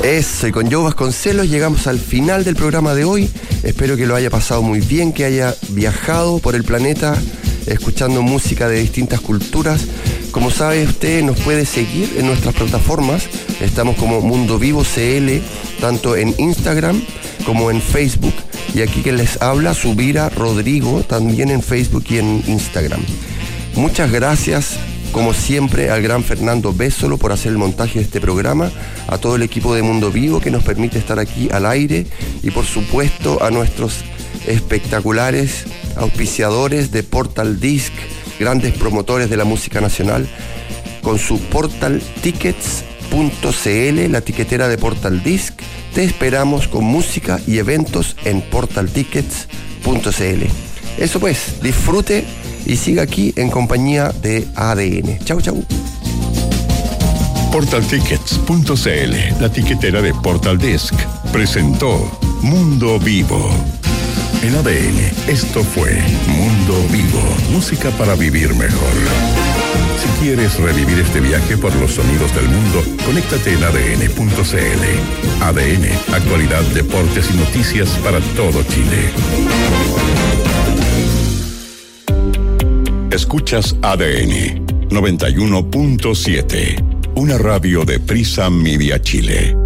Eso, y con Joe Vasconcelos llegamos al final del programa de hoy. Espero que lo haya pasado muy bien, que haya viajado por el planeta escuchando música de distintas culturas. Como sabe usted, nos puede seguir en nuestras plataformas. Estamos como Mundo Vivo CL, tanto en Instagram como en Facebook. Y aquí que les habla, Subira Rodrigo, también en Facebook y en Instagram. Muchas gracias, como siempre, al gran Fernando Bésolo por hacer el montaje de este programa, a todo el equipo de Mundo Vivo que nos permite estar aquí al aire y, por supuesto, a nuestros espectaculares auspiciadores de Portal Disc, grandes promotores de la música nacional, con su portaltickets.cl, la tiquetera de Portal Disc. Te esperamos con música y eventos en portaltickets.cl. Eso pues, disfrute y siga aquí en compañía de ADN. Chau, chau. Portaltickets.cl, la tiquetera de Portal Disc, presentó Mundo Vivo. En ADN, esto fue Mundo Vivo, música para vivir mejor. Si quieres revivir este viaje por los sonidos del mundo, conéctate en adn.cl. ADN, actualidad, deportes y noticias para todo Chile. Escuchas ADN 91.7, una radio de Prisa Media Chile.